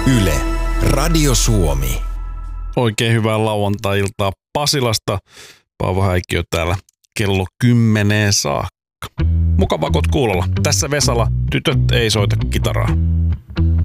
Yle, Radio Suomi. Oikein hyvää lauantai-iltaa Pasilasta. Paavo Häikkiö täällä kello 10 saakka. Mukavaa, kun oot kuulolla. Tässä Vesala, tytöt ei soita kitaraa.